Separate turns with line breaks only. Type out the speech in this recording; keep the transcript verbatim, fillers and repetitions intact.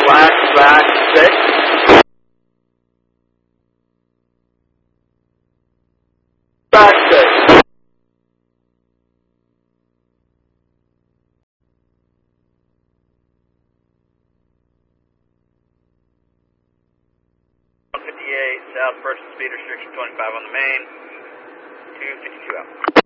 Flashback six. Back six. one fifty-eight, South First Speed Restriction twenty-five on the main, two fifty-two out.